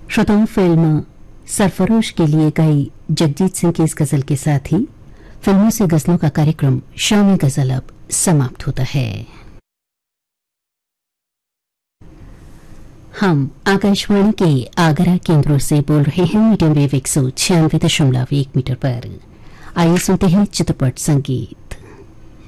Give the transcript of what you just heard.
श्रोताओं, फिल्म सरफरोश के लिए गाई जगजीत सिंह की इस गजल के साथ ही फिल्मों से गजलों का कार्यक्रम शामी गजल अब समाप्त होता है। हम आकाशवाणी के आगरा केंद्रों से बोल रहे हैं मीडियम वेव 196.1 मीटर पर। आइए सुनते हैं चित्रपट संगीत।